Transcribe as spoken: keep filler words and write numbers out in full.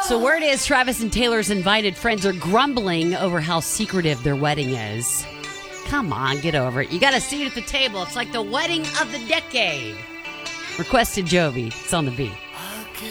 So word is Travis and Taylor's invited friends are grumbling over how secretive their wedding is. Come on, get over it. You got a seat at the table. It's like the wedding of the decade. Requested Jovi. It's on the V.